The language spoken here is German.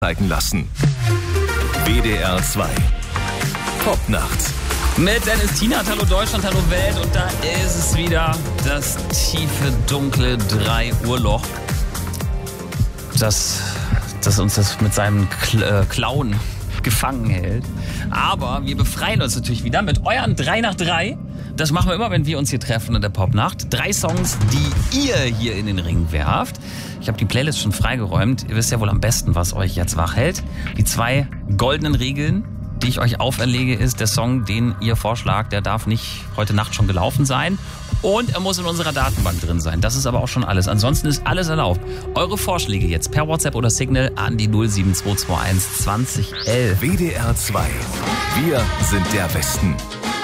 zeigen lassen. WDR 2 Popnacht. Mit Dennis Tienert, hallo Deutschland, hallo Welt. Und da ist es wieder, das tiefe, dunkle 3 Uhr Loch, das uns das mit seinem Klauen gefangen hält. Aber wir befreien uns natürlich wieder mit euren 3 nach 3. Das machen wir immer, wenn wir uns hier treffen in der Popnacht. 3 Songs, die ihr hier in den Ring werft. Ich habe die Playlist schon freigeräumt. Ihr wisst ja wohl am besten, was euch jetzt wach hält. Die 2 goldenen Regeln, die ich euch auferlege, ist der Song, den ihr vorschlagt, der darf nicht heute Nacht schon gelaufen sein. Und er muss in unserer Datenbank drin sein. Das ist aber auch schon alles. Ansonsten ist alles erlaubt. Eure Vorschläge jetzt per WhatsApp oder Signal an die 07221 2011. WDR 2. Wir sind der Westen.